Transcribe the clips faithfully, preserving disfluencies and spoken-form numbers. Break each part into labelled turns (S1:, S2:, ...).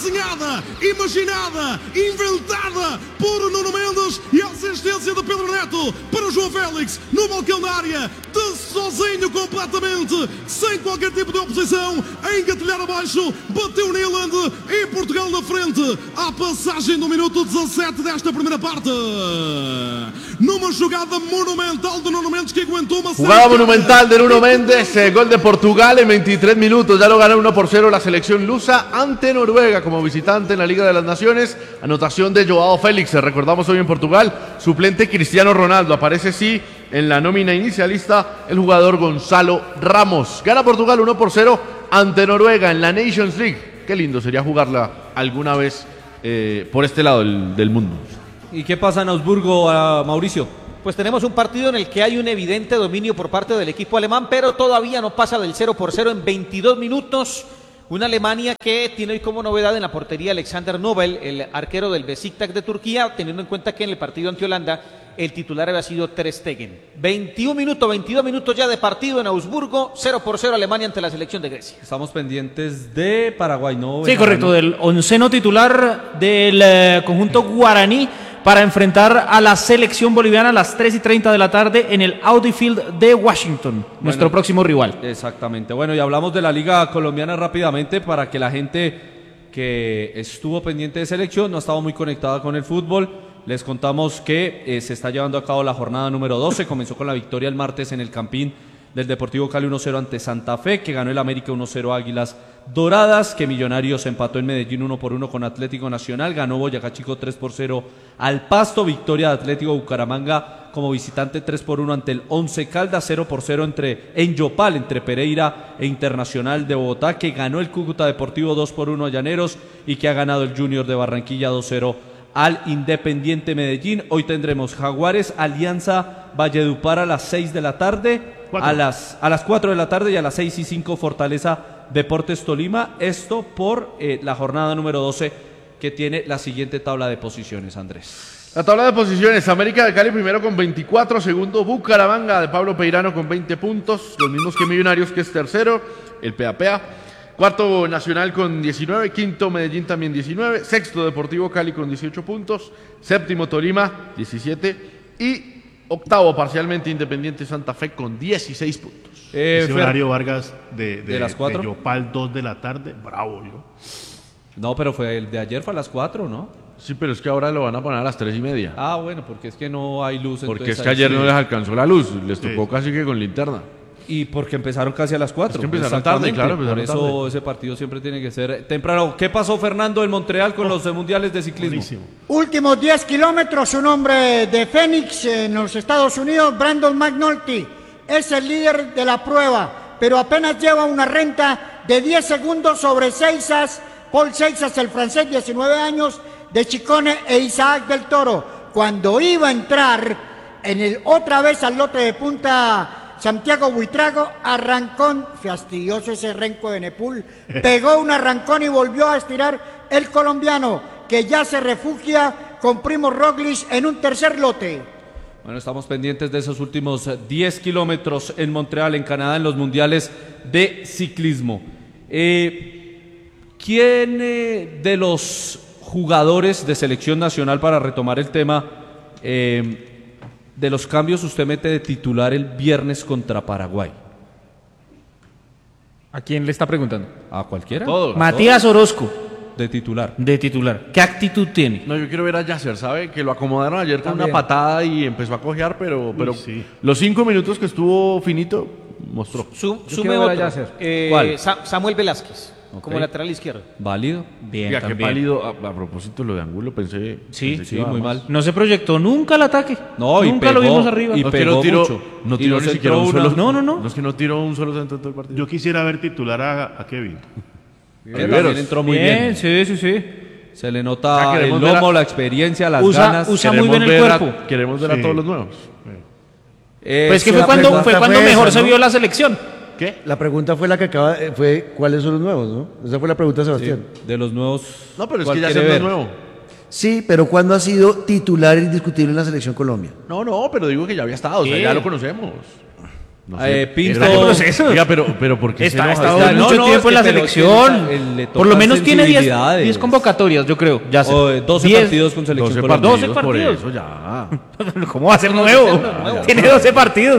S1: desenhada, imaginada, inventada por Nuno Mendes e a assistência de Pedro Neto para João Félix no balcão da área, de sozinho completamente, sem qualquer tipo de oposição, a engatilhar abaixo, bateu Nyland e Portugal na frente, à passagem do minuto dezassete desta primeira parte, numa jogada monumental de Nuno Mendes que aguentou uma
S2: jugada monumental de Nuno Mendes, eh, gol de Portugal en veintitrés minutos, ya lo ganó uno por cero la selección lusa ante Noruega como visitante en la Liga de las Naciones. Anotación de Joao Félix, recordamos hoy en Portugal, suplente Cristiano Ronaldo, aparece sí en la nómina inicialista el jugador Gonzalo Ramos. Gana Portugal uno por cero ante Noruega en la Nations League. Qué lindo sería jugarla alguna vez eh, por este lado del, del mundo.
S3: ¿Y qué pasa en Augsburgo, a Mauricio?
S4: Pues tenemos un partido en el que hay un evidente dominio por parte del equipo alemán, pero todavía no pasa del cero por cero en veintidós minutos. Una Alemania que tiene hoy como novedad en la portería Alexander Nobel, el arquero del Besiktas de Turquía, teniendo en cuenta que en el partido ante Holanda el titular había sido Ter Stegen. veintiún minutos, veintidós minutos ya de partido en Augsburgo, cero por cero Alemania ante la selección de Grecia.
S3: Estamos pendientes de Paraguay, ¿no?
S5: Sí, correcto, del onceno titular del eh, conjunto guaraní para enfrentar a la selección boliviana a las tres y treinta de la tarde en el Audi Field de Washington, bueno, nuestro próximo rival.
S3: Exactamente. Bueno, y hablamos de la Liga Colombiana rápidamente para que la gente que estuvo pendiente de selección no estaba muy conectada con el fútbol. Les contamos que eh, se está llevando a cabo la jornada número doce. Comenzó con la victoria el martes en el Campín del Deportivo Cali uno cero ante Santa Fe, que ganó el América uno cero Águilas Doradas, que Millonarios empató en Medellín uno por uno con Atlético Nacional, ganó Boyacá Chico tres por cero al Pasto, victoria de Atlético Bucaramanga como visitante tres por uno ante el Once Caldas, cero por cero entre, en Yopal entre Pereira e Internacional de Bogotá, que ganó el Cúcuta Deportivo dos por uno a Llaneros y que ha ganado el Junior de Barranquilla dos cero al Independiente Medellín. Hoy tendremos Jaguares, Alianza Valledupar a las seis de la tarde, a las, a las cuatro de la tarde y a las seis y cinco Fortaleza Deportes Tolima. Esto por eh, la jornada número doce que tiene la siguiente tabla de posiciones, Andrés.
S2: La tabla de posiciones, América de Cali primero con veinticuatro, segundo Bucaramanga de Pablo Peirano con veinte puntos, los mismos que Millonarios, que es tercero, el P A P A. Cuarto Nacional con diecinueve, quinto Medellín también diecinueve, sexto Deportivo Cali con dieciocho puntos, séptimo Tolima diecisiete y octavo parcialmente Independiente Santa Fe con dieciséis puntos.
S6: Eh, Ese horario Vargas de, de,
S3: de las cuatro.
S6: De Yopal dos de la tarde, bravo yo.
S3: No, pero fue el de ayer fue a las cuatro, ¿no?
S2: Sí, pero es que ahora lo van a poner a las tres y media.
S3: Ah, bueno, porque es que no hay luz.
S2: Porque es que ayer sí no les alcanzó la luz, les tocó sí. casi que con linterna.
S3: Y porque empezaron casi a las cuatro.
S2: Es que empezaron tarde, claro.
S3: Empezaron Por eso
S2: tarde.
S3: Ese partido siempre tiene que ser temprano. ¿Qué pasó, Fernando, en Montreal con oh, los mundiales de ciclismo?
S6: Buenísimo.
S7: Últimos diez kilómetros, un hombre de Phoenix en los Estados Unidos, Brandon McNulty, es el líder de la prueba, pero apenas lleva una renta de diez segundos sobre Seixas, Paul Seixas, el francés, diecinueve años, de Chicone e Isaac del Toro. Cuando iba a entrar en el otra vez al lote de punta Santiago Buitrago, arrancón, fastidioso ese renco de Nepul, pegó un arrancón y volvió a estirar el colombiano, que ya se refugia con Primo Roglic en un tercer lote.
S3: Bueno, estamos pendientes de esos últimos diez kilómetros en Montreal, en Canadá, en los mundiales de ciclismo. Eh, ¿Quién eh, de los jugadores de selección nacional, para retomar el tema, eh, de los cambios usted mete de titular el viernes contra Paraguay?
S5: ¿A quién le está preguntando?
S3: ¿A cualquiera?
S2: Todos.
S5: Matías Orozco.
S3: De titular.
S5: De titular. ¿Qué actitud tiene?
S2: No, yo quiero ver a Yasser, ¿sabe? Que lo acomodaron ayer con
S5: También.
S2: una patada y empezó a cojear, pero, pero
S6: Uy, sí.
S2: los cinco minutos que estuvo finito, mostró.
S4: Su,
S3: Yo
S4: sume
S3: quiero ver a
S4: otro,
S3: Yasser.
S4: eh,
S3: ¿Cuál?
S4: Sa- Samuel Velázquez,
S3: Ok.
S4: como lateral izquierdo.
S3: ¿Válido?
S5: Bien,
S2: Oiga, qué
S5: también.
S2: pálido. A, a propósito, lo de Angulo, pensé.
S5: Sí,
S2: pensé que
S3: Sí,
S2: iba
S3: muy
S2: más.
S3: mal.
S5: No se proyectó nunca el ataque.
S3: No, y
S5: nunca lo
S3: pegó,
S5: vimos arriba.
S3: y
S2: No, es que
S3: pegó
S2: no tiró,
S3: mucho.
S2: no
S3: Y
S2: tiró
S3: no
S2: ni siquiera un
S3: centró
S2: solo.
S3: una-
S5: No, no, no.
S2: No es que no tiró un solo centro en todo el partido.
S6: Yo quisiera ver titular a, a Kevin.
S3: Que
S2: Riveros.
S3: también entró muy bien.
S5: Bien, sí, sí, sí.
S3: Se le
S2: Ya
S3: nota el
S2: queremos ver
S3: lomo,
S2: a-
S3: la experiencia, las
S5: Usa-
S3: ganas.
S5: usa muy
S2: Queremos
S5: bien el
S2: ver a-
S5: cuerpo.
S2: Queremos ver a
S6: Sí.
S2: todos los nuevos.
S3: Eh,
S5: Pues que
S3: sí,
S5: fue
S3: la
S5: cuando,
S3: pregunta
S5: fue cuando
S8: fue
S5: mejor
S8: esa,
S5: se
S8: ¿no?
S5: vio la selección.
S2: ¿Qué?
S8: La pregunta fue la que acaba, eh, fue ¿cuáles son los nuevos, no? Esa fue la pregunta de Sebastián.
S3: Sí, de los nuevos.
S2: No, pero es
S3: ¿cuál
S2: que ya
S3: quiere
S2: se
S3: ver?
S2: nuevo.
S8: Sí, pero ¿cuándo ha sido titular indiscutible en la selección Colombia?
S2: No, no, pero digo que ya había estado, o sea,
S5: Sí.
S2: ya lo conocemos. No
S3: Eh,
S2: sé.
S3: Pinto-
S5: Está en proceso.
S2: Oiga, pero, pero ¿por qué se
S5: Está, ha
S2: enoja?
S5: estado
S3: está- no,
S5: mucho
S3: no,
S5: tiempo
S3: es
S5: en la
S3: que pero
S5: selección.
S3: tiene- él le
S5: Por lo
S3: tocan
S5: menos tiene diez
S3: sensibilidades.
S5: convocatorias, yo creo. Ya sé.
S3: O, eh, doce
S5: diez.
S3: partidos con selección
S2: doce
S3: Colombia.
S2: partidos,
S5: doce
S2: por
S5: partidos.
S2: eso ya.
S5: ¿Cómo va a ser nuevo? Tiene doce partidos.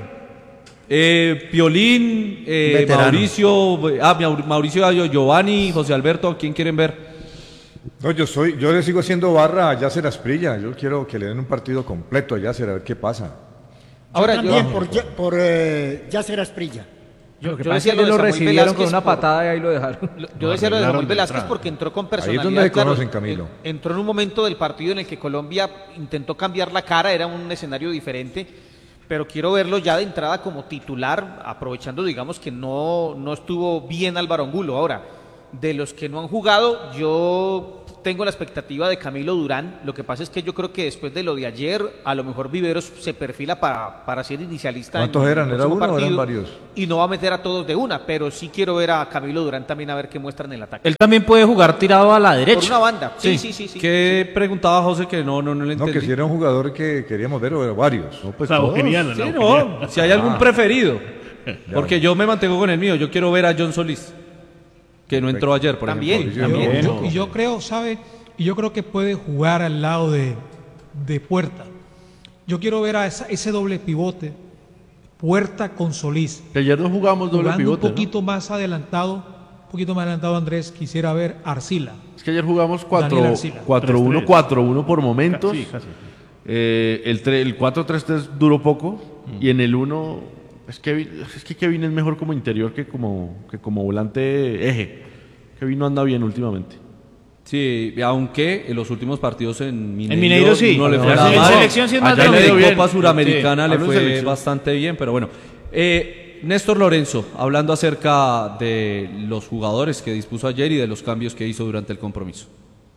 S3: Eh, Piolín, eh,
S8: Veterano.
S3: Mauricio, ah, Maur- Mauricio Giovanni, José Alberto, ¿a quién quieren ver?
S9: No, yo soy, yo le sigo haciendo barra a Yasser Asprilla. Yo quiero que le den un partido completo a Yasser a ver qué pasa.
S4: Ahora,
S7: Yo
S4: yo,
S7: también por, Ya- por eh, Yasser Asprilla.
S4: yo,
S10: que
S4: yo
S10: pasa
S4: decía
S10: es
S4: lo
S10: que
S4: de
S10: lo
S4: Samuel
S10: recibieron con
S4: Velázquez
S10: una
S4: por-
S10: patada y ahí lo dejaron.
S4: Lo- Yo
S6: Lo
S4: decía lo de
S6: arreglaron
S4: Samuel
S6: de
S4: Velázquez
S6: entrada.
S4: porque entró con
S9: Ahí es
S4: personalidad.
S9: donde se
S4: claro,
S9: conocen, Camilo.
S4: en- Entró en un momento del partido en el que Colombia intentó cambiar la cara, era un escenario diferente, pero quiero verlo ya de entrada como titular, aprovechando, digamos, que no, no estuvo bien Álvaro Angulo. Ahora, de los que no han jugado, yo tengo la expectativa de Camilo Durán. Lo que pasa es que yo creo que después de lo de ayer, a lo mejor Viveros se perfila para, para ser inicialista.
S9: ¿Cuántos
S4: en el
S9: eran? ¿Era
S4: próximo
S9: uno o eran
S4: partido,
S9: varios?
S4: Y no va a meter a todos de una, pero sí quiero ver a Camilo Durán también a ver qué muestran en el ataque.
S5: Él también puede jugar tirado a la derecha.
S4: Por una banda, sí, sí, sí. sí,
S3: ¿Qué preguntaba José que no, no, no le
S9: No,
S3: entendí?
S9: que si era un jugador que queríamos ver o era varios.
S6: O sea, Eugeniana,
S3: Sí,
S6: la
S3: no,
S6: Eugeniana.
S3: si hay algún preferido. Porque yo me mantengo con el mío. Yo quiero ver a John Solís, que no entró ayer, por
S4: También,
S3: ejemplo.
S4: también.
S1: Yo- y yo creo, ¿sabe? Y yo creo que puede jugar al lado de, de Puerta. Yo quiero ver a esa- ese doble pivote, Puerta con Solís.
S2: Que ayer no jugamos doble
S1: Jugando
S2: pivote,
S1: un poquito más adelantado, un poquito más adelantado, Andrés, quisiera ver a Arcila.
S2: ¿no? Es que ayer jugamos
S1: Daniel Arcila.
S2: cuatro uno, cuatro uno por momentos.
S6: Sí, casi.
S2: Eh, el, tre- el cuatro tres tres duró poco. Y en el uno, es que, es que Kevin es mejor como interior que como, que como volante eje. Kevin no anda bien últimamente.
S3: Sí, aunque en los últimos partidos en Mineiro,
S5: En Mineiro sí.
S3: no le fue
S5: En
S3: nada
S5: la
S3: mal.
S5: selección sí es más
S3: Allá
S2: de
S3: en
S2: lo
S3: la
S2: bien.
S3: Copa Suramericana
S2: Sí,
S3: le
S2: hablo de
S3: fue
S2: selección.
S3: bastante bien, pero bueno. Eh, Néstor Lorenzo, hablando acerca de los jugadores que dispuso ayer y de los cambios que hizo durante el compromiso.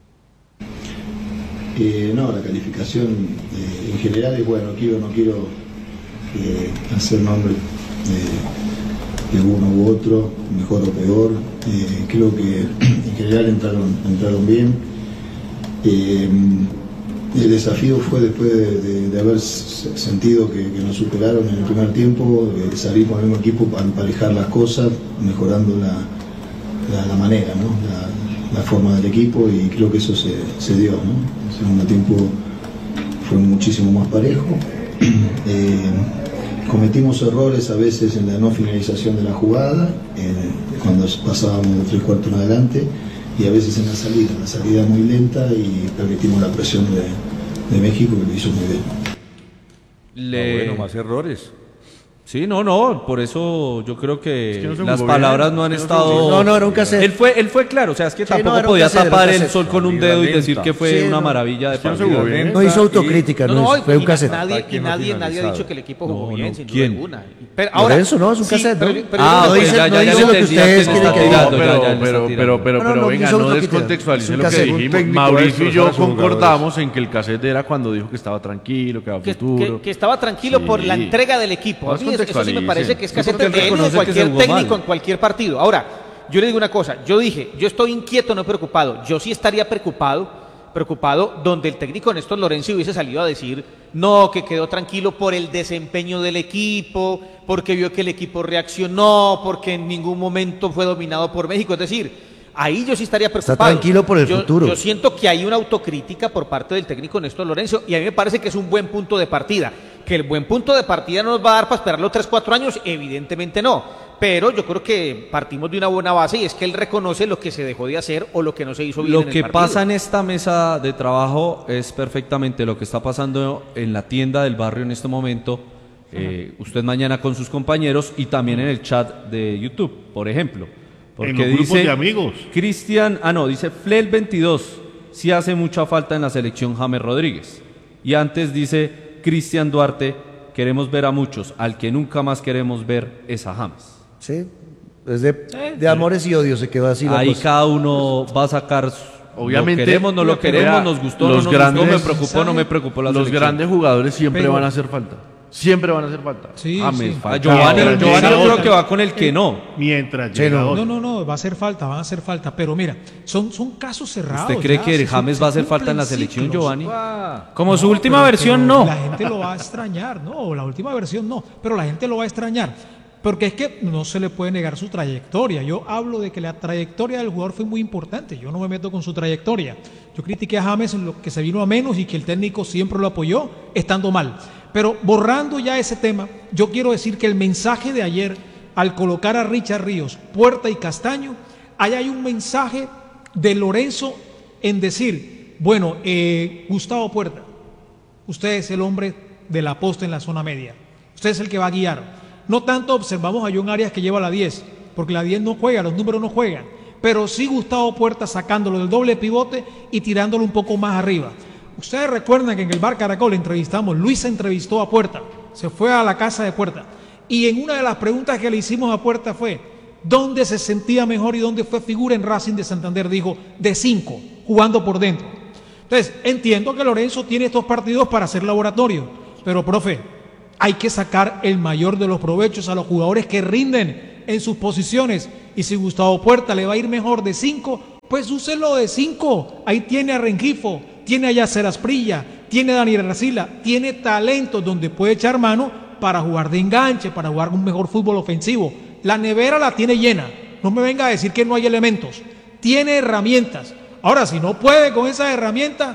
S11: Eh, no, la calificación eh, en general es bueno, quiero, no quiero eh, hacer nombre eh, de uno u otro, mejor o peor. Eh, creo que en general entraron, entraron bien. Eh, el desafío fue después de, de- de haber s- sentido que, que nos superaron en el primer tiempo, eh, salir con el mismo equipo para emparejar las cosas, mejorando la, la, la manera, ¿no? la, la forma del equipo, y creo que eso se, se dio, ¿no? El segundo tiempo fue muchísimo más parejo. Eh, cometimos errores a veces en la no finalización de la jugada, eh, cuando pasábamos de tres cuartos en adelante, y a veces en la salida, la salida muy lenta, y permitimos la presión de, de México, que lo hizo muy bien.
S3: Le-
S9: Ah, bueno, más errores.
S3: Sí, no, no, por eso yo creo que,
S2: que no se
S3: las
S2: jugó
S3: palabras
S2: bien,
S3: no han
S2: es que no se
S3: estado...
S2: jugó
S8: No, no, era un cassette.
S3: Él fue, él fue claro, o sea, es que
S8: Sí, no,
S3: tampoco
S8: era un
S3: podía
S8: cassette,
S3: tapar
S8: un
S3: el
S8: cassette.
S3: sol con un
S9: Vida
S3: dedo y
S9: lenta.
S3: decir que fue
S8: Sí,
S3: una
S8: no.
S3: maravilla de
S2: Es que no se
S3: partido.
S2: jugó bien.
S8: No hizo autocrítica, no,
S4: No,
S8: es- fue un
S4: y
S8: cassette.
S4: nadie,
S9: Aquí
S4: y
S9: no
S4: nadie, nadie ha
S9: finalizado.
S4: dicho que el equipo jugó
S3: No,
S4: bien,
S3: no,
S4: sin duda
S3: ¿quién?
S4: alguna. Pero
S8: Por
S4: ahora,
S8: eso, ¿no? Es un
S4: sí,
S8: cassette,
S4: pero-
S8: ¿no?
S4: pero-
S3: Ah,
S8: No
S3: ok,
S8: dice-
S3: ya,
S8: no
S3: ya, ya
S8: dice
S3: le
S8: lo que
S3: entendí, ya
S8: ustedes
S3: te
S8: quieren
S3: está
S8: que diga.
S3: tirando,
S2: pero,
S3: ya, ya le
S2: pero,
S3: está
S2: pero,
S3: tirando.
S2: pero,
S8: No, no,
S2: pero
S8: no,
S2: venga,
S8: hizo
S2: no
S8: otro criterio.
S2: descontextualice
S8: Es un
S2: lo que
S8: cassette.
S9: Un
S2: dijimos.
S9: técnico
S2: Mauricio y
S9: extra
S2: yo
S9: para sus
S2: concordamos en que el cassette era cuando dijo que estaba tranquilo, que a
S4: que,
S2: futuro.
S4: que- que estaba tranquilo
S2: Sí.
S4: por la entrega del equipo. A
S2: Más
S4: mí eso- eso sí me parece
S2: contextualicen.
S4: que es
S3: Sí,
S4: casete
S3: porque él
S4: de él y de
S3: reconoce que
S4: cualquier
S3: se jugó
S4: técnico
S3: mal.
S4: en cualquier partido. Ahora, yo le digo una cosa, yo dije, yo estoy inquieto, no preocupado. Yo sí estaría preocupado, preocupado donde el técnico Néstor Lorenzo hubiese salido a decir, no, que quedó tranquilo por el desempeño del equipo, porque vio que el equipo reaccionó, porque en ningún momento fue dominado por México. Es decir, ahí yo sí estaría preocupado.
S8: tranquilo por el
S4: Yo-
S8: futuro.
S4: Yo siento que hay una autocrítica por parte del técnico Néstor Lorenzo, y a mí me parece que es un buen punto de partida. Que el buen punto de partida no nos va a dar para esperar los tres, cuatro años, evidentemente no. Pero yo creo que partimos de una buena base, y es que él reconoce lo que se dejó de hacer o lo que no se hizo bien
S3: Lo
S4: en el
S3: que
S4: partido.
S3: pasa en esta mesa de trabajo es perfectamente lo que está pasando en la tienda del barrio en este momento. Eh, usted mañana con sus compañeros y también en el chat de YouTube, por ejemplo. Porque
S6: En los grupos
S3: dice
S6: de amigos.
S3: Cristian, ah no, dice Flel veintidós, sí hace mucha falta en la selección James Rodríguez. Y antes dice Cristian Duarte, queremos ver a muchos, al que nunca más queremos ver es a James.
S8: Sí, es de, de amores y odios se quedó así la
S3: Ahí
S8: cosa.
S3: cada uno va a sacar su-
S2: Obviamente,
S3: lo queremos, no lo
S2: pero
S3: queremos,
S2: vea,
S3: nos gustó,
S2: los
S3: no nos
S2: grandes-
S3: gustó, me preocupó, no me preocupó la
S2: Los
S3: selección.
S2: grandes jugadores siempre
S1: Pero-
S2: van a hacer falta. siempre van a hacer falta.
S10: Sí,
S3: James,
S10: sí.
S3: falta.
S10: Ah,
S3: Giovanni,
S10: pero
S3: Giovanni
S10: llega
S3: yo creo
S10: otro.
S3: que va con el que no.
S6: Mientras
S8: Sí,
S6: llega
S8: no.
S6: otro.
S10: No, no, no, va a hacer falta, van a hacer falta. Pero mira, son, son casos cerrados.
S3: ¿Usted cree
S10: ya,
S3: que
S10: se-
S3: James
S10: se
S3: va a hacer falta en la
S10: cumplen
S3: selección,
S10: ciclos.
S3: Giovanni?
S5: Como su
S10: No,
S5: última
S10: pero-
S5: versión,
S10: pero
S5: no.
S10: La gente lo va a extrañar, no, la última versión no, pero la gente lo va a extrañar. Porque es que no se le puede negar su trayectoria. Yo hablo de que la trayectoria del jugador fue muy importante. Yo no me meto con su trayectoria. Yo critiqué a James en lo que se vino a menos y que el técnico siempre lo apoyó, estando mal. Pero borrando ya ese tema, yo quiero decir que el mensaje de ayer, al colocar a Richard Ríos, Puerta y Castaño, ahí hay un mensaje de Lorenzo en decir, bueno, eh, Gustavo Puerta, usted es el hombre de la posta en la zona media. Usted es el que va a guiar. No tanto observamos a John Arias que lleva la diez, porque la diez no juega, los números no juegan. Pero sí Gustavo Puerta sacándolo del doble pivote y tirándolo un poco más arriba. Ustedes recuerdan que en el Bar Caracol entrevistamos, Luis entrevistó a Puerta, se fue a la casa de Puerta. Y en una de las preguntas que le hicimos a Puerta fue, ¿dónde se sentía mejor y dónde fue figura en Racing de Santander? Dijo, de cinco, jugando por dentro. Entonces, entiendo que Lorenzo tiene estos partidos para hacer laboratorio, pero profe, hay que sacar el mayor de los provechos a los jugadores que rinden en sus posiciones. Y si Gustavo Puerta le va a ir mejor de cinco, pues úselo de cinco. Ahí tiene a Rengifo, tiene a Yacer Asprilla, tiene a Daniel Arcila, tiene talentos donde puede echar mano para jugar de enganche, para jugar un mejor fútbol ofensivo. La nevera la tiene llena. No me venga a decir que no hay elementos. Tiene herramientas. Ahora, si no puede con esas herramientas,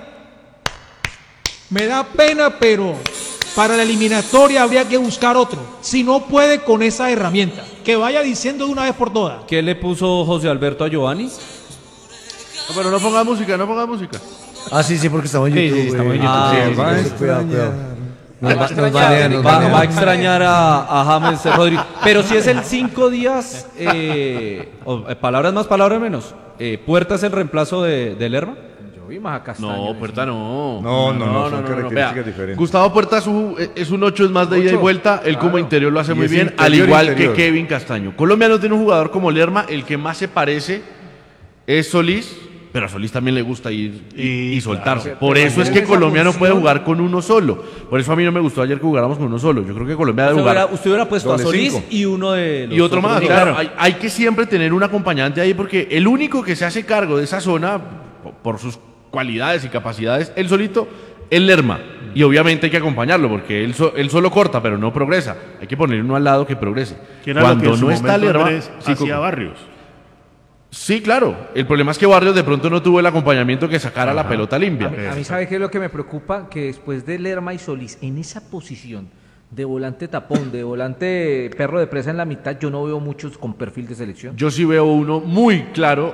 S10: me da pena, pero para la eliminatoria habría que buscar otro. Si no puede con esa herramienta, que vaya diciendo de una vez por todas.
S3: ¿Qué le puso José Alberto a Giovanni?
S2: No, pero no ponga música, no ponga música.
S8: Ah, sí, sí, porque estamos en
S5: Sí,
S8: YouTube.
S5: sí, estamos en
S8: güey.
S3: YouTube.
S8: Sí,
S3: Ah,
S8: sí,
S9: va a
S8: sí, cuidado, cuidado. Nos,
S4: Va a
S8: va- nos
S4: extrañar,
S8: banean, nos
S3: Va,
S8: banean.
S3: va a extrañar a, a James Rodríguez. Pero si es el cinco días, eh, o, eh, palabras más, palabras menos. Eh, ¿Puerta es el reemplazo de, de Lerma?
S4: Yo vi más a Castaño.
S2: No, Puerta no.
S9: No, no, no, son características
S2: Vea,
S9: diferentes.
S2: Gustavo Puerta es un, es un ocho, es más de ida y
S9: Ocho,
S2: vuelta. Él como
S9: claro.
S2: interior lo hace
S9: Y
S2: muy
S9: es
S2: bien, al
S9: interior,
S2: igual
S9: interior.
S2: que Kevin Castaño. Colombia no tiene un jugador como Lerma, el que más se parece es Solís, pero a Solís también le gusta ir y,
S6: Y,
S2: y soltarse.
S6: claro.
S2: Por
S6: Pero
S2: eso es
S6: en
S2: que
S6: esa
S2: Colombia no puede
S6: función-
S2: jugar con uno solo. Por eso a mí no me gustó ayer que jugáramos con uno solo. Yo creo que Colombia debe
S3: Usted hubiera,
S2: jugar.
S3: usted hubiera puesto
S9: Doble
S3: a Solís
S9: cinco.
S3: y uno de los
S2: Y otro
S3: otros
S2: más,
S3: dos.
S2: claro. Hay, hay que siempre tener un acompañante ahí porque el único que se hace cargo de esa zona, po- por sus cualidades y capacidades, él solito, es Lerma. Y obviamente hay que acompañarlo porque él, so- él solo corta, pero no progresa. Hay que poner uno al lado que progrese.
S6: Que era lo
S2: Cuando
S6: que en su
S2: no está
S6: momento
S2: Lerma,
S6: Andrés
S2: sí,
S6: hacía
S2: Coco.
S6: Barrios.
S2: Sí, claro. El problema es que Barrios de pronto no tuvo el acompañamiento que sacara la pelota limpia.
S4: A mí, a mí ¿sabe qué es lo que me preocupa? Que después de Lerma y Solís, en esa posición de volante tapón, de volante perro de presa en la mitad, yo no veo muchos con perfil de selección.
S2: Yo sí veo uno muy claro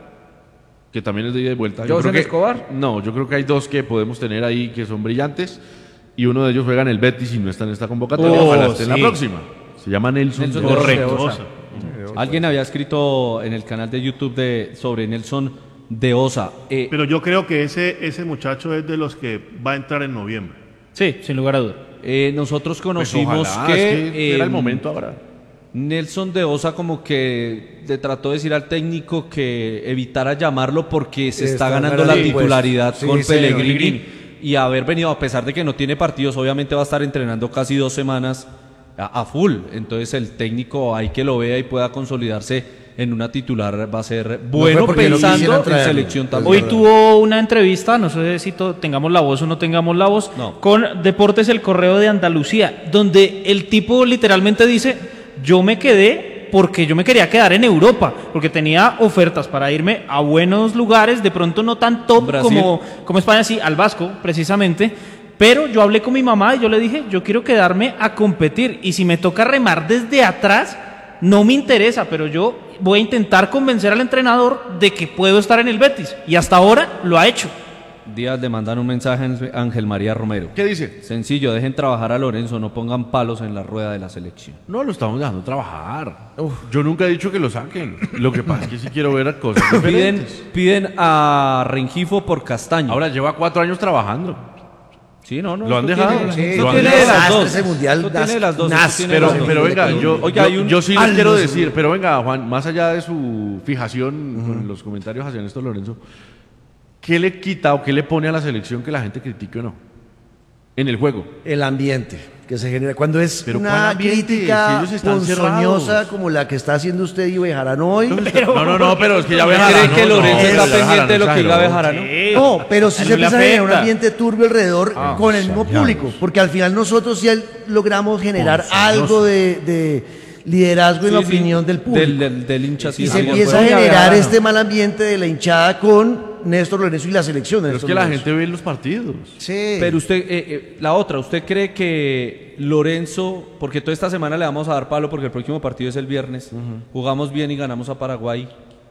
S2: que también es de ida y vuelta. Yo
S4: ¿José
S2: creo que-
S4: Escobar?
S2: No, yo creo que hay dos que podemos tener ahí que son brillantes y uno de ellos juega en el Betis y no está en esta convocatoria.
S6: Oh,
S2: Ojalá esté en la
S6: sí.
S2: próxima. Se llama Nelson.
S3: Nelson
S2: de
S3: de
S2: Osa.
S3: Correcto.
S6: Osa.
S3: Alguien había escrito en el canal de YouTube de, sobre Nelson de Osa. Eh,
S6: Pero yo creo que ese, ese muchacho es de los que va a entrar en noviembre.
S5: Sí, sin lugar a duda.
S3: eh, nosotros
S2: Pues
S3: conocimos
S2: ojalá,
S3: que,
S2: es que era el
S3: eh,
S2: momento ahora.
S3: Nelson de Osa como que le trató de decir al técnico que evitara llamarlo porque se está,
S8: Está
S3: ganando
S8: ganando
S3: la
S8: el
S3: titularidad
S8: puesto.
S3: con
S8: Sí, señor.
S3: Pellegrini. Y haber venido, a pesar de que no tiene partidos, obviamente va a estar entrenando casi dos semanas a, a full. Entonces el técnico hay que lo vea y pueda consolidarse en una titular va a ser bueno
S8: porque no
S3: pensando
S8: quisieran
S3: en
S8: traerlo.
S3: selección también.
S5: Hoy tuvo una entrevista, no sé si to- tengamos la voz o no tengamos la voz,
S3: No.
S5: con Deportes El Correo de Andalucía, donde el tipo literalmente dice, yo me quedé porque yo me quería quedar en Europa, porque tenía ofertas para irme a buenos lugares, de pronto no tan top
S3: Brasil.
S5: como, como España, sí, al Vasco precisamente, pero yo hablé con mi mamá y yo le dije, yo quiero quedarme a competir, y si me toca remar desde atrás, no me interesa, pero yo voy a intentar convencer al entrenador de que puedo estar en el Betis. Y hasta ahora lo ha hecho.
S3: Díaz le mandan un mensaje a Ángel María Romero.
S2: ¿Qué dice?
S3: Sencillo, dejen trabajar a Lorenzo, no pongan palos en la rueda de la selección.
S2: No, lo estamos dejando trabajar. Yo nunca he dicho que lo saquen. Lo que pasa es que sí quiero ver cosas
S3: Piden,
S2: diferentes.
S3: piden a Rengifo por Castaño.
S2: Ahora lleva cuatro años trabajando.
S3: Sí, no, no.
S2: Lo han
S3: eso
S2: dejado.
S3: tiene-
S2: Sí,
S3: eso
S2: lo han
S3: tiene
S2: dejado.
S3: las dos.
S8: Ese mundial
S3: Eso tiene
S8: das-
S3: las dos.
S8: nas-
S3: eso tiene
S2: Pero,
S3: las dos.
S2: pero venga, yo,
S3: Oiga,
S2: yo,
S3: hay un-
S2: yo sí les
S8: Algo
S2: quiero
S8: se-
S2: decir, pero venga, Juan, más allá de su fijación con los comentarios hacia Néstor Lorenzo, ¿qué le quita o qué le pone a la selección que la gente critique o no? En el juego.
S8: El ambiente que se genera. Cuando es
S2: Pero ¿cuál
S8: una
S2: ambiente?
S8: crítica
S2: Si ellos están
S8: ponzoñosa
S2: cerrados.
S8: como la que está haciendo usted y Bejarano hoy.
S2: No, no, no, pero es que ya
S3: ¿Cree
S2: Bejarano.
S3: que Lorenzo
S2: no,
S3: está
S2: ya
S3: pendiente de lo que
S2: Bejarano,
S3: diga
S2: exageró.
S3: Bejarano?
S8: No, pero sí
S5: A él
S8: se
S5: no le
S8: empieza a generar un
S5: afecta.
S8: ambiente turbio alrededor
S2: Ah,
S8: con el mismo
S9: ya.
S8: público, porque al final nosotros ya logramos generar algo de, de liderazgo en la
S3: Sí, sí,
S8: opinión del público.
S3: Del, del, del hincha, sí,
S8: y
S3: sí,
S8: se
S3: de
S8: empieza a
S3: acuerdo.
S8: generar este mal ambiente de la hinchada con Néstor Lorenzo y la selección de
S2: Pero es
S8: Néstor
S2: que la
S8: Lorenzo.
S2: gente ve los partidos.
S8: Sí.
S3: Pero usted, eh, eh, la otra, ¿usted cree que Lorenzo, porque toda esta semana le vamos a dar palo porque el próximo partido es el viernes, jugamos bien y ganamos a Paraguay,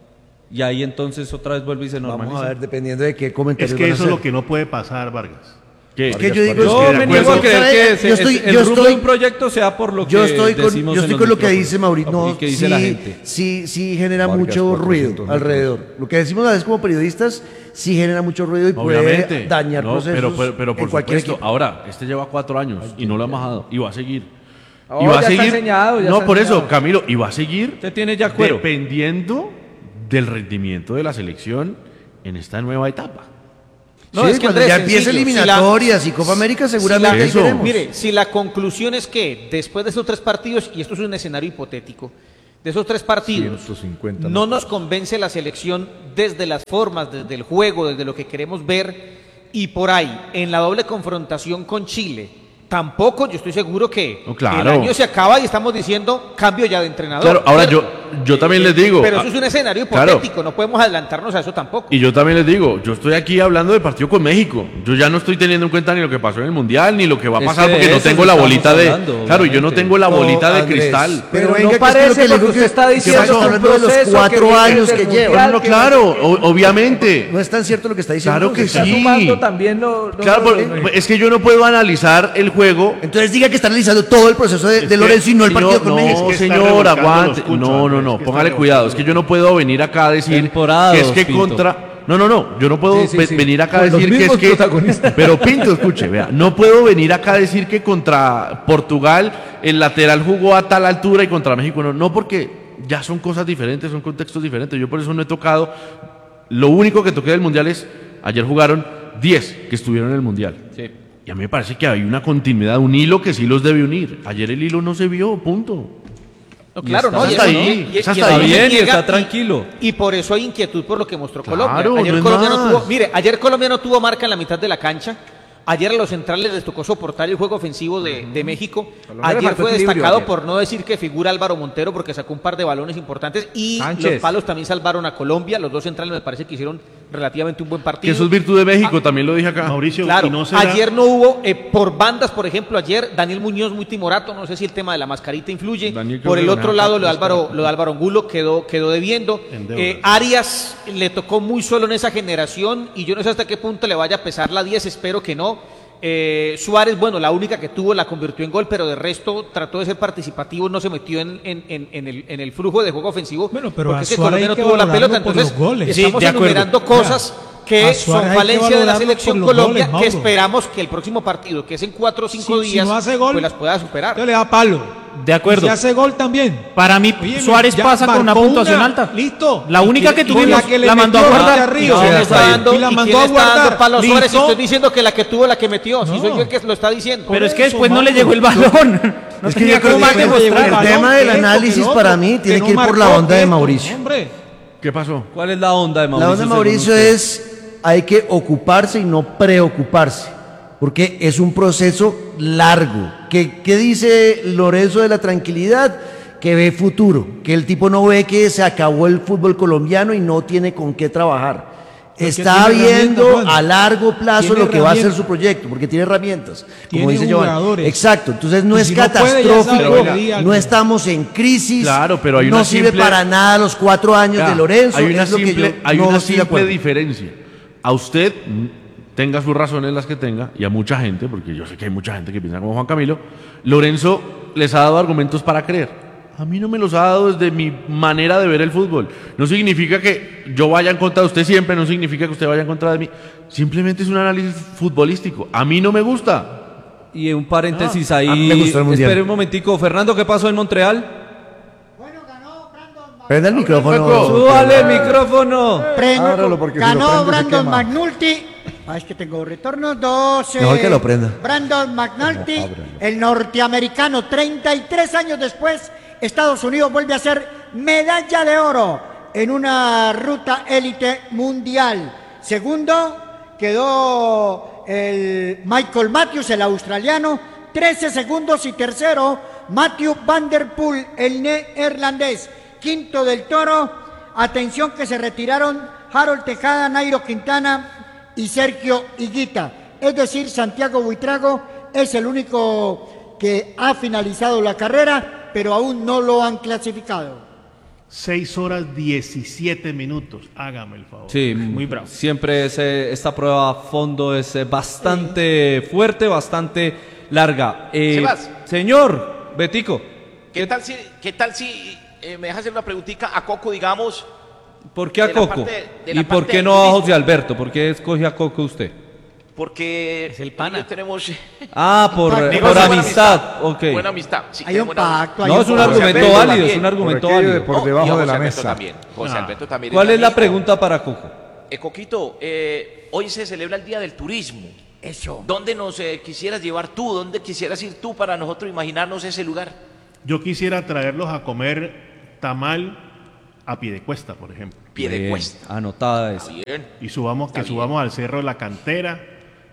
S3: y ahí entonces otra vez vuelve y se normaliza?
S8: Vamos a ver, dependiendo de qué comentarios
S6: Es que
S8: van a
S6: eso es lo
S8: hacer.
S6: que no puede pasar, Vargas.
S2: ¿Qué?
S8: Es que yo digo,
S3: Yo
S8: es que
S3: me
S8: de
S3: niego a
S8: acuerdo.
S3: creer que
S8: Yo
S3: ese-
S8: estoy-
S3: ese- el
S8: yo
S3: rumbo
S8: estoy-
S3: de un proyecto sea por lo que
S8: Yo estoy con,
S3: decimos
S8: yo
S3: en
S8: estoy
S3: los
S8: con lo que
S3: micrófonos,
S8: dice Mauricio.
S3: y
S8: No,
S3: que dice
S8: sí,
S3: la gente.
S8: sí, sí genera
S9: Vargas,
S8: mucho
S9: cuatrocientos
S8: ruido
S9: metros.
S8: alrededor. Lo que decimos a veces como periodistas sí genera mucho ruido y
S2: Obviamente.
S8: puede dañar
S2: No,
S8: procesos
S2: pero, pero, pero
S8: en
S2: por
S8: cualquier
S2: supuesto.
S8: equipo.
S2: Ahora, este lleva cuatro años y no lo ha bajado. Y va a seguir.
S3: Oh,
S2: y va a
S3: ya está
S2: seguir.
S3: enseñado, ya
S2: no,
S3: está
S2: por eso,
S3: enseñado.
S2: Camilo, y va a seguir
S3: Usted tiene ya cuero.
S2: dependiendo del rendimiento de la selección en esta nueva etapa.
S4: No,
S8: Sí,
S4: es que
S8: cuando
S4: Andrés,
S8: ya empiece
S4: sencillo, si la-
S8: eliminatorias y Copa América seguramente
S4: si la-
S8: ahí
S2: Eso.
S8: veremos.
S4: Mire, si la conclusión es que después de esos tres partidos, y esto es un escenario hipotético, de esos tres partidos,
S9: ciento cincuenta
S4: no
S9: metros.
S4: nos convence la selección desde las formas, desde el juego, desde lo que queremos ver, y por ahí, en la doble confrontación con Chile, tampoco yo estoy seguro que
S2: No, claro.
S4: el año se acaba y estamos diciendo cambio ya de entrenador.
S2: Claro, ahora
S4: ¿cierto?
S2: yo, yo también les digo.
S4: Pero eso
S2: ah,
S4: es un escenario
S2: claro.
S4: hipotético, no podemos adelantarnos a eso tampoco.
S2: Y yo también les digo, yo estoy aquí hablando del partido con México. Yo ya no estoy teniendo en cuenta ni lo que pasó en el Mundial, ni lo que va a
S3: Es
S2: pasar,
S3: que de
S2: porque no
S3: eso
S2: tengo la
S3: estamos
S2: bolita de...
S3: hablando,
S2: claro, yo no
S3: obviamente.
S2: tengo la
S8: No,
S2: bolita de
S8: Andrés,
S2: cristal.
S8: Pero
S12: Pero
S8: venga,
S12: no
S8: que es que
S12: parece
S8: lo que le
S12: porque
S8: digo
S12: usted
S8: que-
S12: está
S8: que
S12: diciendo
S8: estamos
S12: que
S8: hablando de los
S12: proceso, que
S8: cuatro
S12: viene
S8: años
S12: desde
S8: que
S12: el
S8: lleva.
S12: Mundial,
S2: No, no,
S12: que
S2: claro, o- obviamente.
S8: No es tan cierto lo que está diciendo.
S2: Claro que
S8: Está-
S2: sí.
S12: sumando también lo, lo-
S2: Claro,
S12: lo-
S2: por- es que yo no puedo analizar el juego.
S8: Entonces diga que está analizando todo el proceso de, de
S6: que-
S8: Lorenzo y no el
S2: Sí,
S8: partido
S2: no,
S8: con México.
S2: no,
S6: Es que está
S2: señor,
S6: revolcando
S2: aguante.
S6: los cuchos,
S2: No, no,
S6: Andrés,
S2: no,
S6: es que
S2: póngale
S6: está
S2: cuidado. Es que yo no puedo venir acá a decir
S3: Temporada
S2: que es
S3: dos,
S2: que
S3: Pinto.
S2: contra. No, no, no. Yo no puedo
S3: Sí, sí,
S2: ve-
S3: sí.
S2: venir acá a
S3: Con los
S2: decir que es
S3: mismos
S2: que.
S3: protagonistas.
S2: Pero Pinto, escuche, vea. No puedo venir acá a decir que contra Portugal el lateral jugó a tal altura y contra México no. No, porque ya son cosas diferentes, son contextos diferentes. Yo por eso no he tocado. Lo único que toqué del mundial es. Ayer jugaron diez que estuvieron en el mundial.
S3: Sí.
S2: Y a mí me parece que hay una continuidad, un hilo que sí los debe unir. Ayer el hilo no se vio, punto.
S4: No, claro,
S3: está
S4: no, y
S2: hasta
S4: eso,
S2: ahí,
S4: ¿no? Y-
S2: es
S4: y
S2: hasta
S4: eso
S2: ahí.
S4: no se
S3: Bien, y
S4: niega,
S3: está tranquilo.
S4: Y por eso hay inquietud por lo que mostró
S2: Claro,
S4: Colombia. Ayer
S2: no es
S4: Colombia no
S2: más.
S4: tuvo, mire, ayer Colombia no tuvo marca en la mitad de la cancha. Ayer a los centrales les tocó soportar el juego ofensivo de, de México.
S12: Colombia le
S4: Ayer
S12: faltó
S4: fue
S12: equilibrio
S4: destacado
S12: ayer.
S4: por no decir que figura Álvaro Montero porque sacó un par de balones importantes y
S12: Sánchez.
S4: los palos también salvaron a Colombia. Los dos centrales me parece que hicieron relativamente un buen
S2: Que
S4: partido.
S2: eso es virtud de México, también lo dije acá.
S6: Mauricio,
S4: Claro,
S6: y no será-
S4: ayer no hubo, eh, por bandas, por ejemplo, ayer Daniel Muñoz muy timorato, no sé si el tema de la mascarita influye.
S2: Daniel creo
S4: Por el
S2: que
S4: otro
S2: ganaba
S4: lado, lo de
S2: máscara.
S4: Álvaro, lo de Álvaro Angulo quedó, quedó debiendo.
S6: En deuda.
S4: Eh, Arias le tocó muy solo en esa generación y yo no sé hasta qué punto le vaya a pesar la diez, espero que no. Eh, Suárez, bueno, la única que tuvo la convirtió en gol, pero de resto trató de ser participativo, no se metió en, en, en, en el, en el flujo de juego ofensivo.
S10: Bueno, pero
S4: porque
S10: a
S4: es que
S10: Suárez
S4: Colombia
S10: hay
S4: no
S10: que
S4: tuvo la
S10: valorarlo
S4: pelota,
S10: por
S4: entonces
S10: los goles.
S4: estamos
S5: Sí, de acuerdo.
S4: enumerando cosas que
S10: A
S4: son
S10: Suárez hay que
S4: falencias de la
S10: valorarlo
S4: selección
S10: por los
S4: Colombia,
S10: goles,
S4: que
S10: Mauro.
S4: esperamos que el próximo partido, que es en cuatro o cinco
S10: Si- si
S4: días,
S10: no hace gol,
S4: pues las pueda superar.
S10: Usted le da palo.
S5: De acuerdo.
S10: Y si hace gol también.
S5: Para mí,
S10: Oye,
S5: Suárez
S10: ya
S5: pasa con una
S10: marcó
S5: puntuación
S10: una,
S5: alta.
S10: Listo.
S5: La
S10: Y
S5: única que
S10: y
S5: tuvimos,
S10: que le
S5: la mandó a
S10: metió
S5: guardar.
S10: hacia arriba.
S4: ¿Y quién le está dando,
S10: Y la
S4: y
S10: mandó
S4: quién
S10: a
S4: le está dando
S10: guardar.
S4: palo a Suárez? Y
S10: Listo.
S4: estoy diciendo que la que tuvo la que metió. Si
S10: No.
S4: soy yo el que lo está diciendo.
S5: Pero es
S10: Por
S5: que
S10: eso,
S5: después no le
S10: Mauro.
S5: llegó el balón. No
S8: Es que
S5: tenía
S8: yo creo
S5: cómo
S8: que
S5: más
S8: el,
S5: demostrar.
S8: el
S10: balón,
S8: tema
S10: que
S8: del
S10: esto, que
S8: análisis
S10: lo
S8: para
S10: otro,
S8: mí tiene
S10: no
S8: que ir por la
S10: marcó,
S8: onda de
S10: esto,
S8: Mauricio.
S10: Hombre.
S2: ¿Qué pasó?
S3: ¿Cuál es la onda de
S8: La
S3: Mauricio?
S8: onda de
S3: según
S8: Mauricio
S3: usted?
S8: es hay que ocuparse y no preocuparse, porque es un proceso largo. ¿Qué, qué dice Lorenzo de la tranquilidad? Que ve futuro, que el tipo no ve que se acabó el fútbol colombiano y no tiene con qué trabajar.
S10: Porque
S8: Está
S10: tiene
S8: viendo
S10: herramientas, Juan.
S8: a largo plazo
S10: Tiene
S8: lo que va a ser
S10: herramientas.
S8: su proyecto, porque tiene herramientas, como
S10: Tiene
S8: dice Giovanni.
S10: jugadores.
S8: Exacto, entonces no
S10: Y
S8: es
S10: si no puede, ya sabe
S8: catastrófico,
S10: que diga
S8: no
S10: algo.
S8: estamos en crisis,
S2: Claro, pero hay
S8: no
S2: una
S8: sirve
S2: simple-
S8: para nada los cuatro años
S2: Ya,
S8: de Lorenzo,
S2: hay una
S8: es lo que
S2: simple,
S8: yo
S2: hay
S8: no
S2: una
S8: estoy de
S2: simple
S8: acuerdo.
S2: diferencia. A usted, mm, tenga sus razones las que tenga, y a mucha gente, porque yo sé que hay mucha gente que piensa como Juan Camilo, Lorenzo les ha dado argumentos para creer. A mí no me los ha dado desde mi manera de ver el fútbol. No significa que yo vaya en contra de usted siempre, no significa que usted vaya en contra de mí. Simplemente es un análisis futbolístico. A mí no me gusta.
S3: Y un paréntesis
S8: a mí
S3: ahí.
S8: me gustó el Mundial.
S3: Espere un momentico. Fernando, ¿qué pasó en Montreal?
S8: Prenda el micrófono.
S3: Súbale el micrófono.
S7: Prendo-
S9: Ábralo porque si lo
S7: ganó
S9: prende se
S7: Brandon
S9: quema.
S7: McNulty Ah, es que tengo retornos. doce.
S8: Mejor que lo prenda.
S7: Brandon McNulty, el norteamericano, treinta y tres años después, Estados Unidos vuelve a ser medalla de oro en una ruta élite mundial. Segundo quedó el Michael Matthews, el australiano, trece segundos. Y tercero, Matthew Van Der Poel, el neerlandés. Quinto del Toro, atención que se retiraron Harold Tejada, Nairo Quintana y Sergio Higuita. Es decir, Santiago Buitrago es el único que ha finalizado la carrera, pero aún no lo han clasificado.
S6: seis horas diecisiete minutos, hágame el favor.
S3: Sí, muy bravo. Siempre es, eh, esta prueba a fondo es eh, bastante sí. fuerte, bastante larga. Eh,
S12: Sebas.
S3: Señor Betico.
S12: ¿Qué tal si, qué tal si eh, me dejas hacer una preguntita a Coco, digamos?
S3: ¿Por qué a
S12: de
S3: Coco?
S12: Parte, de
S3: ¿Y por qué no a José Alberto? ¿Por qué escoge a Coco usted?
S12: Porque es el pana. Tenemos...
S3: Ah, por, por amistad. amistad. Okay.
S12: Buena amistad. Sí,
S7: hay un pacto.
S3: No, es un argumento válido, es un argumento válido.
S9: Por debajo de la mesa.
S12: También, José Alberto también.
S3: ¿Cuál es la pregunta para Coco?
S12: Eh, Coquito, eh, hoy se celebra el Día del Turismo.
S7: Eso.
S12: ¿Dónde nos eh, quisieras llevar tú? ¿Dónde quisieras ir tú para nosotros imaginarnos ese lugar?
S6: Yo quisiera traerlos a comer tamal a Piedecuesta, por ejemplo.
S12: Piedecuesta.
S3: Anotada es.
S6: Y subamos,
S12: Está
S6: que
S12: bien.
S6: subamos al Cerro de la Cantera.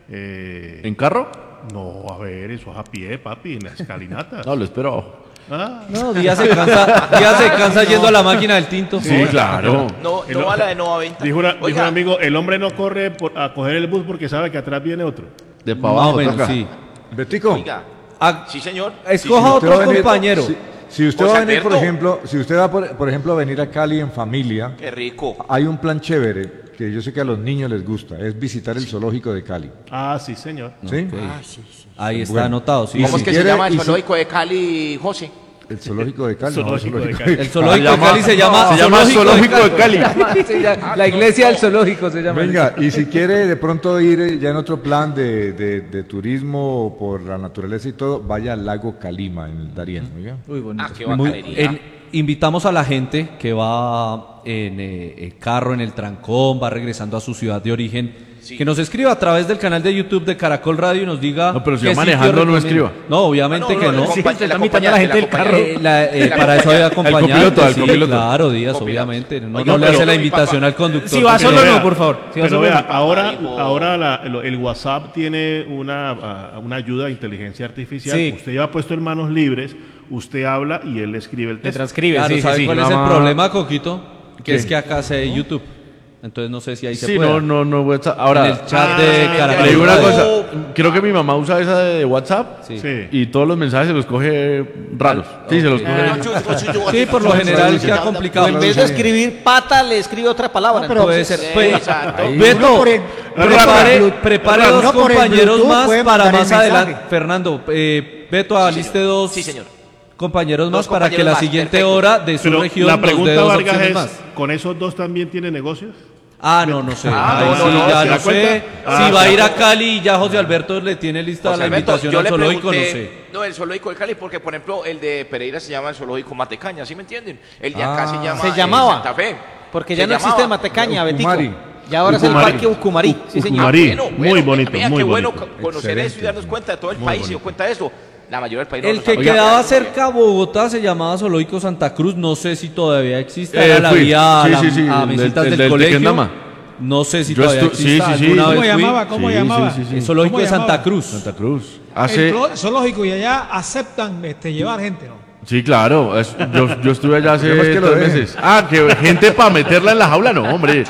S6: Eh,
S2: ¿En carro?
S6: No, a ver, eso es a pie, papi, en la escalinata.
S2: No, lo espero.
S6: Ah.
S3: No, Díaz se cansa, Díaz se cansa yendo a la máquina del tinto.
S2: Sí, claro.
S12: No,
S6: El-
S12: no a la de Nova Venta.
S6: Dijo, una- dijo
S12: Oiga,
S6: un amigo, el hombre no corre por- a coger el bus porque sabe que atrás viene otro.
S2: De para
S3: Más o
S2: abajo,
S3: menos,
S2: toca.
S3: sí.
S9: Betico,
S12: oiga,
S3: Ah,
S12: sí señor.
S3: escoja
S9: si usted
S3: otro
S9: va a venir-
S3: compañero.
S9: Si, si usted
S12: José
S9: va a venir, por
S12: Alberto.
S9: ejemplo, si usted va, por, por ejemplo, a venir a Cali en familia,
S12: Qué rico.
S9: hay un plan chévere que yo sé que a los niños les gusta, es visitar el zoológico de Cali.
S6: Ah, sí, señor.
S9: ¿Sí?
S7: Ah, sí, sí.
S3: Ahí está
S9: Bueno.
S3: anotado. Sí,
S9: Y
S12: ¿Cómo
S3: sí.
S12: es que
S9: quiere-
S12: se llama el
S9: y si-
S12: zoológico de Cali, José?
S9: El zoológico de Cali.
S6: Zoológico
S9: no,
S6: de Cali.
S3: El zoológico de
S2: llama-
S3: Cali se llama,
S2: se llama Zoológico de Cali.
S3: Se llama- La iglesia del zoológico se llama.
S9: Venga, y si quiere de pronto ir eh, ya en otro plan de, de- de turismo por la naturaleza y todo, vaya al lago Calima en el Darién. Oiga.
S3: Muy bonito.
S12: Ah, qué
S3: Muy-
S12: bacanería.
S3: en- invitamos a la gente que va en eh, el carro, en el trancón, va regresando a su ciudad de origen,
S12: Sí.
S3: que nos escriba a través del canal de YouTube de Caracol Radio y nos diga.
S2: No, pero si
S3: qué
S2: va manejando,
S3: sitio
S2: no
S3: recomienda.
S2: escriba.
S3: No, obviamente
S12: Ah, no,
S3: que
S12: no,
S3: no.
S12: el
S5: Sí,
S12: compa-
S5: se
S12: el
S5: está invitando a la gente del
S12: acompañante,
S5: carro.
S3: Eh, la- eh,
S12: el
S3: para eso hay acompañante.
S2: copiloto, al
S3: sí,
S2: copiloto.
S3: claro, Díaz,
S12: Copiloto.
S3: obviamente. No,
S12: Oiga,
S3: no le
S6: pero-
S3: hace la
S12: mi
S3: invitación
S12: papá-
S3: al conductor.
S5: Si va
S3: porque-
S5: solo,
S6: vea,
S5: no, por favor. Si va
S6: Pero
S5: solo,
S6: vea,
S5: no.
S6: ahora,
S12: Ay, bo-
S6: ahora la- el, el WhatsApp tiene una, ah, una ayuda de inteligencia artificial.
S5: Sí.
S6: Usted lleva puesto en manos libres, usted habla y él le escribe el
S5: Le
S6: texto.
S5: transcribe,
S3: Claro,
S5: sí, sí,
S3: ¿sabe
S5: sí.
S3: cuál
S2: Nada
S3: es el
S2: más-
S3: problema, Coquito? Que
S2: ¿Qué?
S3: es que acá se YouTube. Entonces no sé si ahí se
S2: Sí,
S3: puede.
S2: no, no, no. WhatsApp. Ahora,
S3: En el chat
S6: Ah,
S3: de Caracol.
S2: le digo una
S3: Radio.
S2: cosa. Creo que mi mamá usa esa de WhatsApp.
S3: Sí.
S6: Sí.
S2: Y todos los mensajes se los coge raros. Sí, se los
S3: Ok.
S2: coge.
S3: Sí, por lo general que ha complicado.
S4: O en vez de escribir pata, le escribe otra palabra.
S7: No, pero-
S3: Puede
S4: entonces,
S3: ser. Pues,
S12: exacto.
S3: Beto,
S7: Uno por el-
S3: prepare,
S7: Blu-
S3: prepare
S7: Uno
S3: dos
S7: por el
S3: compañeros
S7: Bluetooth
S3: más
S7: puede
S3: para
S7: mandar
S3: más
S7: el
S3: adelante.
S7: mensaje.
S3: Fernando, eh, Beto, aliste dos
S12: Sí, señor.
S3: compañeros
S12: Dos
S3: más para que
S12: compañeros
S3: la
S12: más,
S3: siguiente
S12: perfecto.
S3: hora de su
S6: Pero
S3: región
S6: la
S3: nos dé
S6: pregunta,
S3: dos
S6: Vargas,
S3: opciones
S6: es,
S3: más.
S6: ¿con esos dos también tiene negocios?
S3: Ah, no, no sé.
S12: Ah,
S3: Ahí
S12: no,
S3: sí,
S12: no, no,
S3: ya
S6: ¿se
S3: no
S6: da
S3: sé.
S6: cuenta? Ah,
S3: Si va a
S6: sí.
S3: ir a Cali y ya José Alberto le tiene lista
S12: José
S3: la
S12: Alberto,
S3: invitación
S12: yo
S3: al
S12: le
S3: zoológico, no
S12: pregunté-
S3: sé.
S12: No, el zoológico de Cali, porque por ejemplo el de Pereira se llama el zoológico Matecaña, ¿sí me entienden? El de acá
S3: Ah.
S12: se llama
S4: Se
S12: eh,
S4: llamaba.
S12: Santa Fe.
S4: porque
S12: Se
S4: ya no
S12: llamaba.
S4: existe Matecaña, Betico.
S9: Ucumari.
S4: Y ahora es el
S6: Ucumari.
S4: Parque Ucumarí. Sí, señor.
S6: Ucumari.
S12: Bueno,
S6: muy
S12: bueno,
S6: bonito,
S12: vea
S6: muy
S12: qué bueno
S6: bonito.
S12: co- conocer
S9: Excelente.
S12: eso y darnos cuenta de todo el
S6: Muy
S12: país y
S6: bonito.
S12: dio cuenta de eso. La mayoría del país no
S3: El
S12: lo
S3: que
S12: sabe.
S3: quedaba cerca a Bogotá se llamaba Zoológico Santa Cruz, no sé si todavía existe,
S2: Eh,
S3: era la
S2: fui.
S3: vía a,
S2: Sí,
S3: la-
S2: sí, sí,
S3: a
S2: el
S3: mesitas
S2: del-
S3: del,
S2: del
S3: colegio.
S2: Tequendama.
S3: No sé si
S2: Yo
S3: todavía
S2: estu-
S3: existe.
S2: sí, sí, sí.
S3: alguna
S10: ¿Cómo
S3: vez fui.
S10: llamaba? ¿Cómo
S2: Sí,
S10: llamaba?
S2: sí, sí, sí.
S3: El Zoológico
S10: ¿Cómo
S3: de Santa
S10: llamaba?
S3: Cruz.
S2: Santa Cruz.
S10: El
S2: Hace.
S10: pro- zoológico y allá aceptan este, llevar gente, ¿no?
S2: Sí, claro. es- yo, yo estuve allá hace
S9: Esperemos que lo
S2: tres
S9: dejen.
S2: meses. Ah, que gente para meterla en la jaula, no, hombre.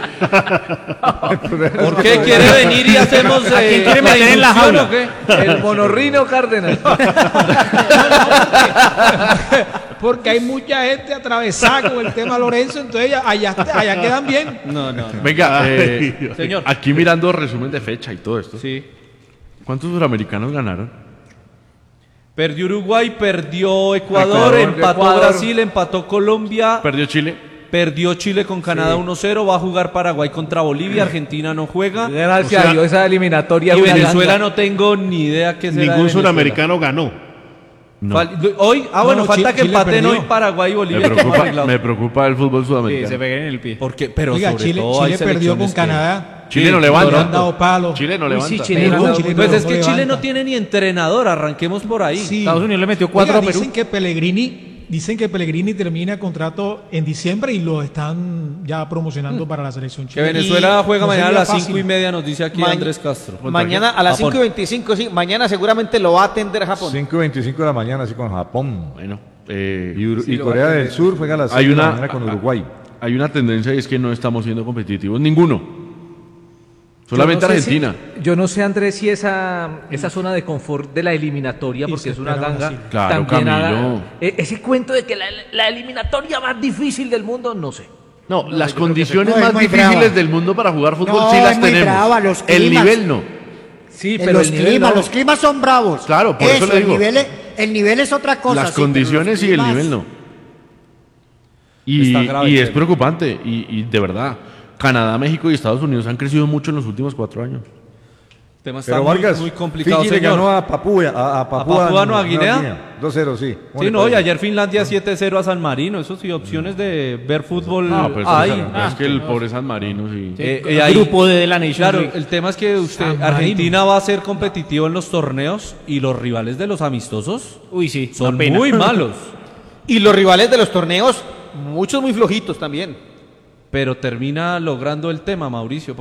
S3: ¿Por qué quiere venir y hacemos
S5: ¿A quién
S3: eh,
S5: quiere meter en la
S3: inducción
S5: jaula?
S3: o qué? El monorrino Cárdenas.
S10: Porque hay mucha gente atravesada con el tema Lorenzo, entonces ya- allá, allá quedan bien.
S3: No, no, no.
S2: Venga,
S6: Ay,
S2: eh,
S6: Dios.
S3: Señor.
S2: aquí mirando resumen de fecha y todo esto.
S3: Sí.
S2: ¿Cuántos suramericanos ganaron?
S3: Perdió Uruguay, perdió Ecuador,
S2: Ecuador,
S3: empató
S2: Ecuador.
S3: Brasil, empató Colombia,
S2: Perdió Chile.
S3: perdió Chile con Canadá uno cero, va a jugar Paraguay contra Bolivia, Argentina no juega.
S6: Gracias a Dios,
S3: esa eliminatoria. Y Venezuela no tengo ni idea qué será. de
S6: Ningún
S3: Venezuela.
S6: suramericano ganó.
S2: No.
S3: Fal- Hoy, ah bueno,
S10: No,
S3: falta
S10: Chi-
S3: que
S10: Chile
S3: empaten
S10: perdió.
S3: hoy Paraguay y
S2: Me
S3: Bolivia. que
S2: preocupa,
S3: arreglados.
S2: me preocupa el fútbol sudamericano.
S5: pegué en el pie.
S3: ¿Por qué? Pero
S10: Oiga,
S3: sobre
S10: Chile,
S3: todo
S10: Chile
S3: hay
S10: perdió con
S3: selecciones que-
S10: Canadá.
S2: Chile no
S10: Le
S2: levanta.
S10: han dado palo.
S2: Chile no
S5: Uy,
S2: levanta.
S5: sí, Chile
S10: Perú,
S5: no-
S10: Chile
S3: Pues
S10: no-
S3: es
S10: no
S3: que Chile
S10: levanta.
S3: no tiene ni entrenador, arranquemos por ahí.
S10: Sí.
S5: Estados Unidos le metió cuatro
S10: Oiga,
S5: a Perú.
S10: Dicen que Pellegrini, dicen que Pellegrini termina contrato en diciembre y lo están ya promocionando para la selección
S3: Que
S10: chilena.
S3: Venezuela
S10: Y
S3: juega
S10: no
S3: mañana a
S10: sería
S3: las
S10: fácil.
S3: cinco y media, nos dice aquí
S4: Ma-
S3: Andrés Castro.
S4: Mañana a las
S3: Japón.
S4: cinco y veinticinco, sí. Mañana seguramente lo va a atender Japón.
S9: cinco y veinticinco de la mañana, así con Japón.
S2: Bueno, eh,
S9: Y, Ur-
S3: Sí,
S9: y
S3: lo
S9: Corea
S3: va a
S9: del
S3: tener.
S9: Sur juega a las
S2: hay
S9: seis de la
S2: una,
S9: mañana con Uruguay.
S2: hay una tendencia y es que no estamos siendo competitivos ninguno. Solamente
S13: Yo no sé
S2: Argentina.
S13: si- yo no sé, Andrés, si esa, esa zona de confort de la eliminatoria,
S10: Y
S13: porque
S10: se
S13: es una
S10: espera
S13: ganga,
S10: Brasil.
S2: Claro,
S13: también
S2: Camilo.
S13: haga- e- ese cuento de que la, la eliminatoria más difícil del mundo, no sé.
S2: No,
S13: No,
S2: las
S13: yo creo que
S2: condiciones
S7: no, es
S2: más
S7: muy
S2: difíciles
S7: brava.
S2: del mundo para jugar fútbol
S7: No,
S2: sí
S7: es
S2: las
S7: muy
S2: tenemos.
S7: brava, los
S2: el
S7: climas.
S2: nivel no.
S13: Sí,
S7: En
S13: pero
S7: los
S13: el nivel
S7: climas,
S13: no.
S7: los climas son bravos.
S2: Claro, por eso le digo.
S7: El nivel, es, el nivel es otra cosa.
S2: Las
S7: sí, pero
S2: condiciones
S7: los
S2: y el
S7: climas-
S2: nivel no. Y,
S3: Está grave,
S2: y es
S3: Chelo.
S2: preocupante. Y, y de verdad, Canadá, México y Estados Unidos han crecido mucho en los últimos cuatro años.
S3: El tema está
S9: Pero
S3: muy,
S9: Vargas,
S3: muy complicado,
S9: Fiji le
S3: señor.
S9: ganó a Papúa, a, a Papúa,
S3: Papúa Nueva Guinea?
S9: dos cero, sí.
S3: Sí, no, y ayer Finlandia siete cero a San Marino. Eso sí, opciones de ver fútbol
S2: No, pero
S3: hay.
S2: es, es que el pobre San Marino sí.
S3: Eh,
S5: El
S3: eh, ahí-
S5: grupo de la Nations
S3: Claro,
S5: League.
S3: el tema es que usted,
S10: San
S3: Argentina va a ser competitivo en los torneos y los rivales de los amistosos
S5: Uy, sí,
S3: son
S5: una pena.
S3: muy malos.
S4: Y los rivales de los torneos, muchos muy flojitos también.
S3: Pero termina logrando el tema, Mauricio.